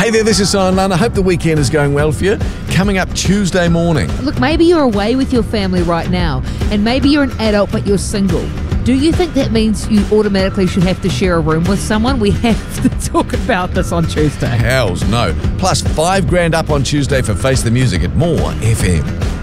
Hey there, this is Simon Lunn. I hope the weekend is going well for you. Coming up Tuesday morning. Look, maybe you're away with your family right now, and maybe you're an adult but you're single. Do you think that means you automatically should have to share a room with someone? We have to talk about this on Tuesday. Hells no. Plus $5,000 up on Tuesday for Face the Music at More FM.